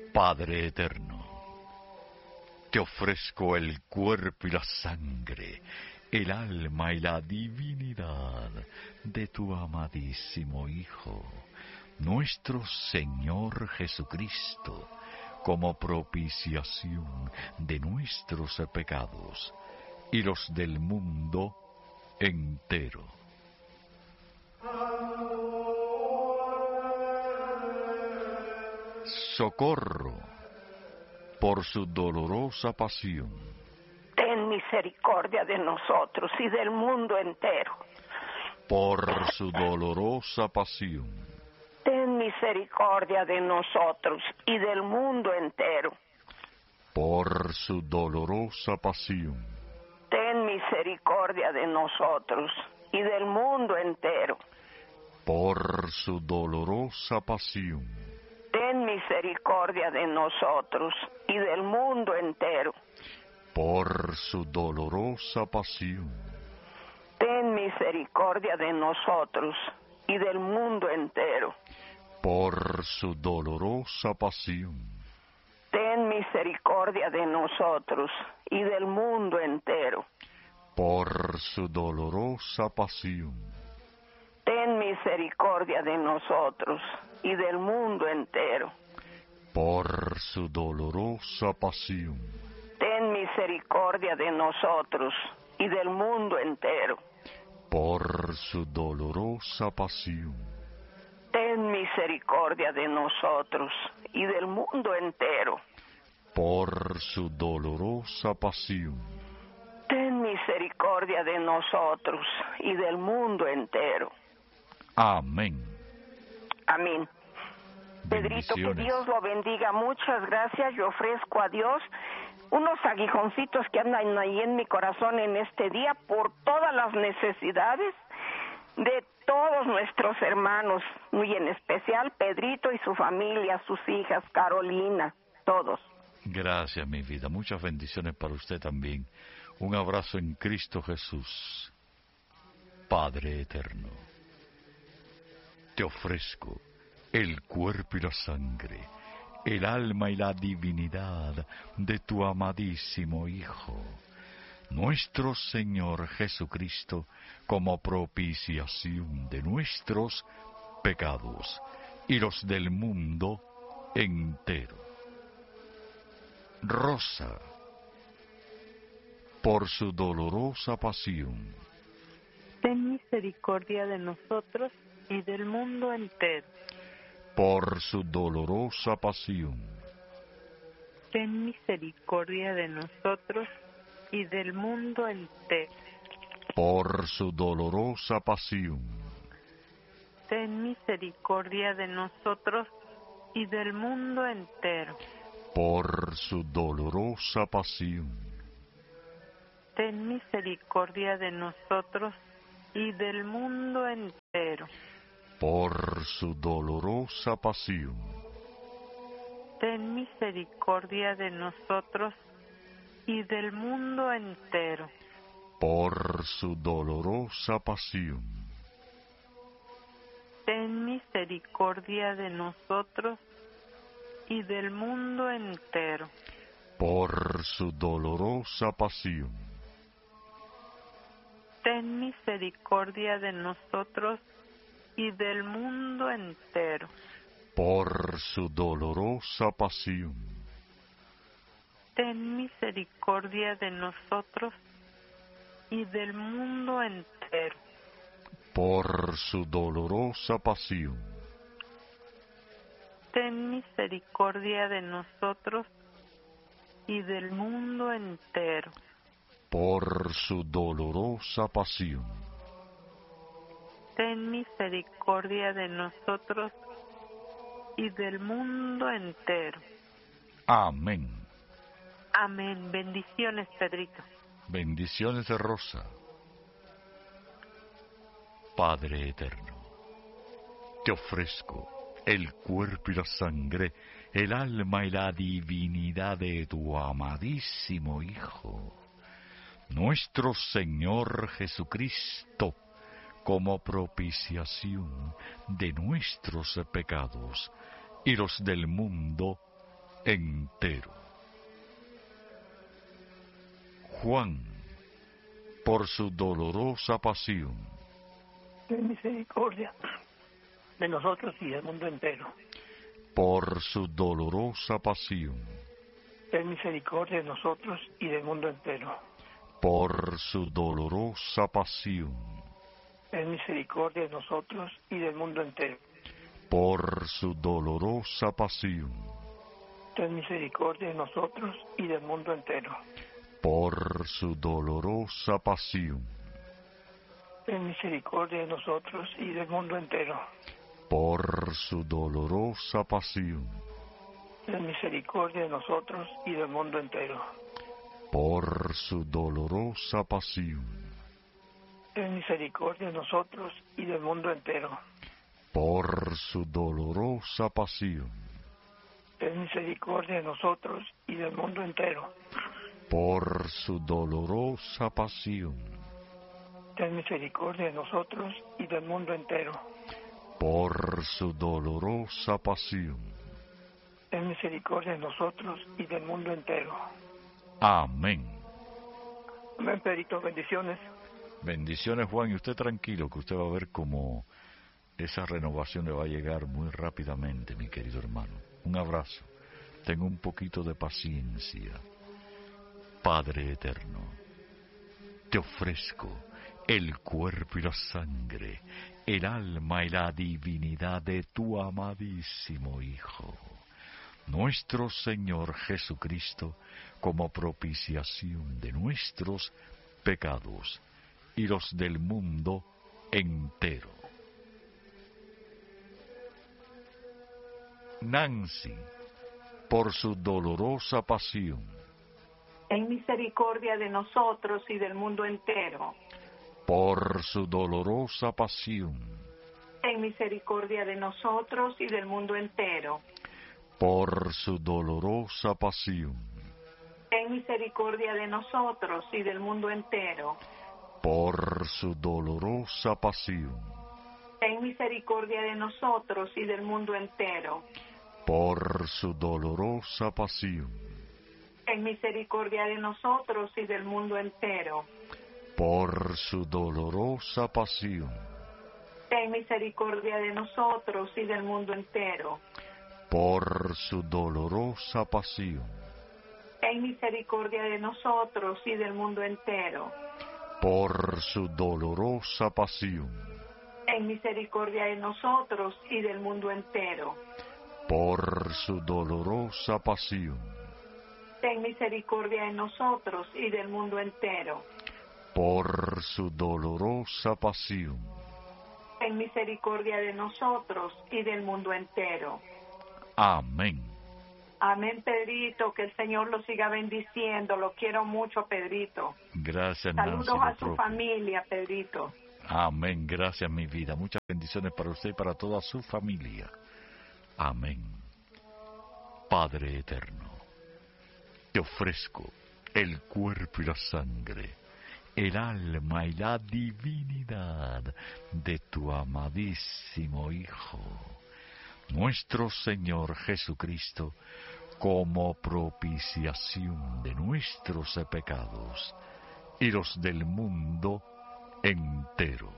Padre eterno, te ofrezco el cuerpo y la sangre, el alma y la divinidad de tu amadísimo Hijo, nuestro Señor Jesucristo, como propiciación de nuestros pecados y los del mundo entero. Socorro por su dolorosa pasión. Ten misericordia de nosotros y del mundo entero. Por su dolorosa pasión. Ten misericordia de nosotros y del mundo entero. Por su dolorosa pasión. Ten misericordia de nosotros y del mundo entero. Por su dolorosa pasión. Ten misericordia de nosotros y del mundo entero. Por su dolorosa pasión. Ten misericordia de nosotros y del mundo entero. Por su dolorosa pasión. Ten misericordia de nosotros y del mundo entero. Por su dolorosa pasión. Ten misericordia de nosotros y del mundo entero. Por su dolorosa pasión. Ten misericordia de nosotros y del mundo entero. Por su dolorosa pasión. Ten misericordia de nosotros y del mundo entero. Por su dolorosa pasión. Ten misericordia de nosotros y del mundo entero. Amén. Amén. Pedrito, que Dios lo bendiga. Muchas gracias. Yo ofrezco a Dios unos aguijoncitos que andan ahí en mi corazón en este día por todas las necesidades de todos nuestros hermanos, muy en especial Pedrito y su familia, sus hijas, Carolina, todos. Gracias, mi vida. Muchas bendiciones para usted también. Un abrazo en Cristo Jesús. Padre eterno, te ofrezco el cuerpo y la sangre, el alma y la divinidad de tu amadísimo Hijo, nuestro Señor Jesucristo, como propiciación de nuestros pecados y los del mundo entero. Rosa, por su dolorosa pasión. Ten misericordia de nosotros y del mundo entero. Por su dolorosa pasión. Ten misericordia de nosotros y del mundo entero. Por su dolorosa pasión. Ten misericordia de nosotros y del mundo entero. Por su dolorosa pasión. Ten misericordia de nosotros y del mundo entero. Por su dolorosa pasión. Ten misericordia de nosotros y del mundo entero. Por su dolorosa pasión. Ten misericordia de nosotros y del mundo entero. Por su dolorosa pasión. Ten misericordia de nosotros y del mundo entero. Por su dolorosa pasión. Ten misericordia de nosotros y del mundo entero. Por su dolorosa pasión. Ten misericordia de nosotros y del mundo entero. Por su dolorosa pasión. Ten misericordia de nosotros y del mundo entero. Amén. Amén. Bendiciones, Pedrito. Bendiciones de Rosa. Padre eterno, te ofrezco el cuerpo y la sangre, el alma y la divinidad de tu amadísimo Hijo, nuestro Señor Jesucristo, como propiciación de nuestros pecados y los del mundo entero. Juan, por su dolorosa pasión, ten misericordia de nosotros y del mundo entero. por su dolorosa pasión, Ten misericordia de nosotros y del mundo entero. por su dolorosa pasión, Ten misericordia de nosotros y del mundo entero. por su dolorosa pasión, Ten misericordia de nosotros y del mundo entero. por su dolorosa pasión, Ten misericordia de nosotros y del mundo entero. por su dolorosa pasión, Ten misericordia de nosotros y del mundo entero. por su dolorosa pasión, Ten misericordia de nosotros y del mundo entero. por su dolorosa pasión, Ten misericordia de nosotros y del mundo entero. por su dolorosa pasión, Ten misericordia de nosotros y del mundo entero. por su dolorosa pasión. Ten misericordia de nosotros y del mundo entero. Amén. Amén, Pedrito, bendiciones. Bendiciones, Juan, y usted tranquilo, que usted va a ver cómo esa renovación le va a llegar muy rápidamente, mi querido hermano. Un abrazo. Tenga un poquito de paciencia. Padre eterno, te ofrezco el cuerpo y la sangre, el alma y la divinidad de tu amadísimo Hijo, nuestro Señor Jesucristo, como propiciación de nuestros pecados y los del mundo entero. Nancy, por su dolorosa pasión, Ten misericordia de nosotros y del mundo entero. por su dolorosa pasión, Ten misericordia de nosotros y del mundo entero. por su dolorosa pasión, Ten misericordia de nosotros y del mundo entero. por su dolorosa pasión, Ten misericordia de nosotros y del mundo entero. por su dolorosa pasión, Ten misericordia de nosotros y del mundo entero. por su dolorosa pasión, Ten misericordia de nosotros y del mundo entero. por su dolorosa pasión, Ten misericordia de nosotros y del mundo entero. por su dolorosa pasión, Ten misericordia de nosotros y del mundo entero. por su dolorosa pasión, Ten misericordia de nosotros y del mundo entero. por su dolorosa pasión, Ten misericordia de nosotros y del mundo entero. amén. Amén, Pedrito, que el Señor lo siga bendiciendo. Lo quiero mucho, Pedrito. Gracias, Nancy. Saludos a lo su propio. familia, Pedrito. Amén, gracias mi vida. Muchas bendiciones para usted y para toda su familia. Amén. Padre eterno, te ofrezco el cuerpo y la sangre, el alma y la divinidad de tu amadísimo Hijo, nuestro Señor Jesucristo, como propiciación de nuestros pecados y los del mundo entero.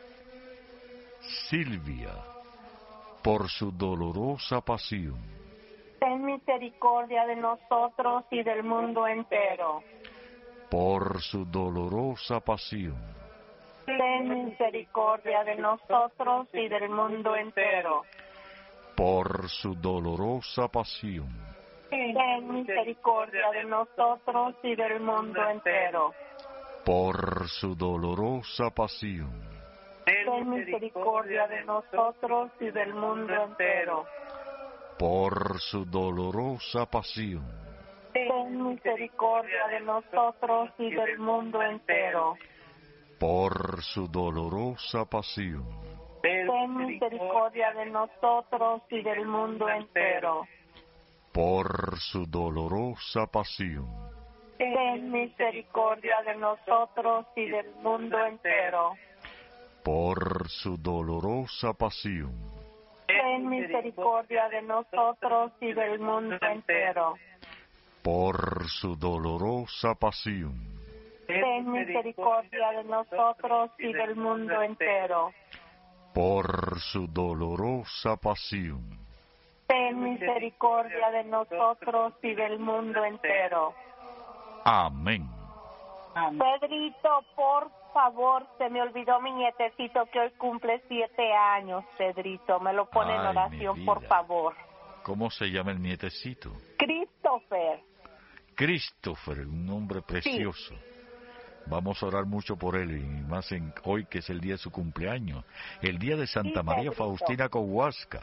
Silvia, por su dolorosa pasión, Ten misericordia de nosotros y del mundo entero. por su dolorosa pasión, Ten misericordia de nosotros y del mundo entero. por su dolorosa pasión, Ten misericordia de nosotros y del mundo entero. por su dolorosa pasión, Ten misericordia de nosotros y del mundo entero. por su dolorosa pasión, Ten misericordia de nosotros y del mundo entero. por su dolorosa pasión, Ten misericordia de nosotros y del mundo entero. por su dolorosa pasión, Ten misericordia de nosotros y del mundo entero. por su dolorosa pasión, ten misericordia de nosotros y del mundo entero. Por su dolorosa pasión, Ten misericordia de nosotros y del mundo entero. por su dolorosa pasión, Ten misericordia de nosotros y del mundo entero. amén. Pedrito, por favor, se me olvidó mi nietecito que hoy cumple 7 años, Pedrito. Me lo pone en Ay, oración, mi por vida. favor. ¿Cómo se llama el nietecito? Christopher. Christopher, un nombre precioso. Vamos a orar mucho por él, y más hoy que es el día de su cumpleaños, el día de Santa Sí, María Pedrito. Faustina Kowalska.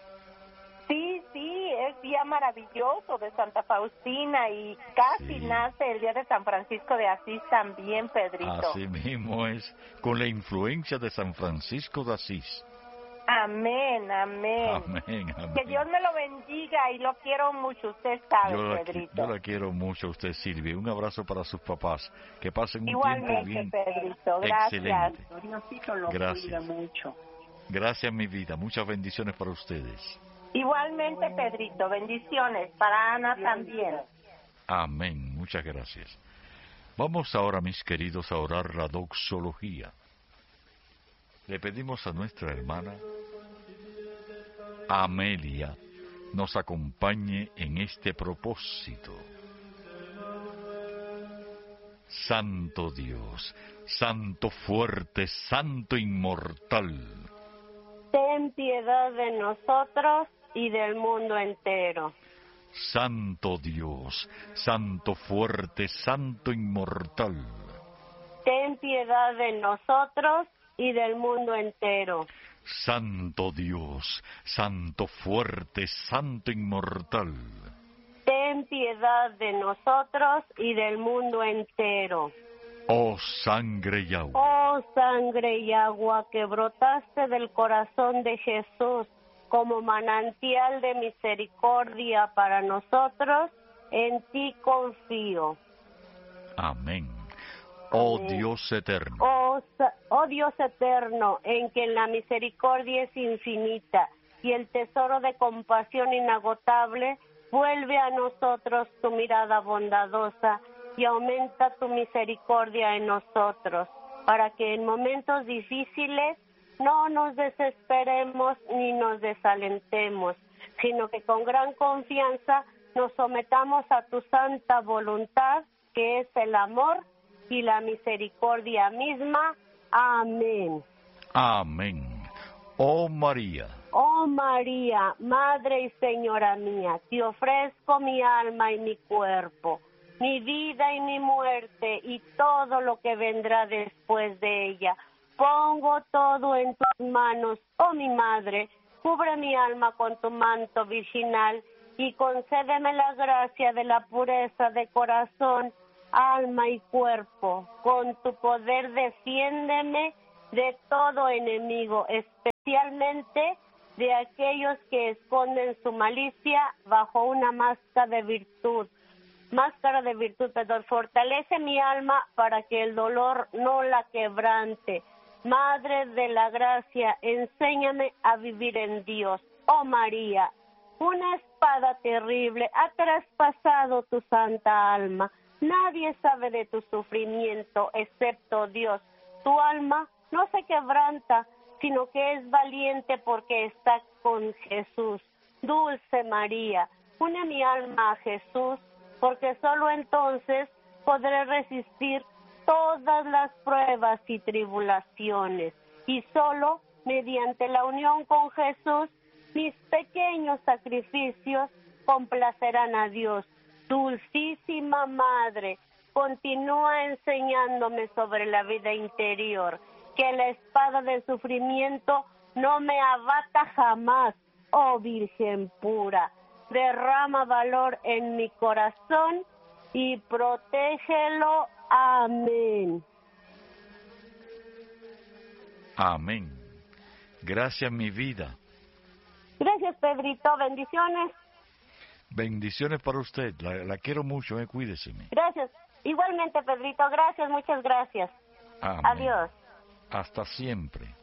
Sí, es día maravilloso de Santa Faustina y casi Sí. nace el día de San Francisco de Asís también, Pedrito. Así mismo es, con la influencia de San Francisco de Asís. Amén, amén. Amén, amén. Que Dios me lo bendiga y lo quiero mucho, usted sabe, Pedrito. Yo la quiero mucho a usted, Silvia. Un abrazo para sus papás. Que pasen un tiempo Igualmente, bien. Pedrito, gracias. Excelente. Diosito lo Gracias. cuida mucho. Gracias, mi vida. Muchas bendiciones para ustedes. Igualmente, Pedrito, bendiciones para Ana también. Amén. Muchas gracias. Vamos ahora, mis queridos, a orar la doxología. Le pedimos a nuestra hermana Amelia nos acompañe en este propósito. Santo Dios, Santo fuerte, Santo inmortal, Ten piedad de nosotros y del mundo entero. Santo Dios, Santo fuerte, Santo inmortal, Ten piedad de nosotros y del mundo entero. Santo Dios, Santo fuerte, Santo inmortal, Ten piedad de nosotros y del mundo entero. oh sangre y agua, Oh sangre y agua que brotaste del corazón de Jesús como manantial de misericordia para nosotros, en ti confío. amén. Oh Amén. Dios eterno, Oh Dios eterno, en quien la misericordia es infinita y el tesoro de compasión inagotable, vuelve a nosotros tu mirada bondadosa y aumenta tu misericordia en nosotros, para que en momentos difíciles no nos desesperemos ni nos desalentemos, sino que con gran confianza nos sometamos a tu santa voluntad, que es el amor y la misericordia misma. Amén. amén. Oh María, Oh María, Madre y Señora mía, te ofrezco mi alma y mi cuerpo, mi vida y mi muerte y todo lo que vendrá después de ella. Pongo todo en tus manos, oh mi Madre, cubre mi alma con tu manto virginal y concédeme la gracia de la pureza de corazón, alma y cuerpo. Con tu poder defiéndeme de todo enemigo, especialmente de aquellos que esconden su malicia bajo una máscara de virtud. Fortalece mi alma para que el dolor no la quebrante. Madre de la gracia, enséñame a vivir en Dios. Oh María, una espada terrible ha traspasado tu santa alma. Nadie sabe de tu sufrimiento excepto Dios. Tu alma no se quebranta, sino que es valiente porque está con Jesús. Dulce María, une mi alma a Jesús, porque solo entonces podré resistir todas las pruebas y tribulaciones. Y solo mediante la unión con Jesús, mis pequeños sacrificios complacerán a Dios. Dulcísima Madre, continúa enseñándome sobre la vida interior, que la espada del sufrimiento no me abata jamás, oh Virgen pura. Derrama valor en mi corazón y protégelo. Amén. amén. Gracias, mi vida. Gracias, Pedrito. Bendiciones. Bendiciones para usted. La quiero mucho, cuídeseme. Gracias. Igualmente, Pedrito. Gracias, muchas gracias. Amén. Adiós. Hasta siempre.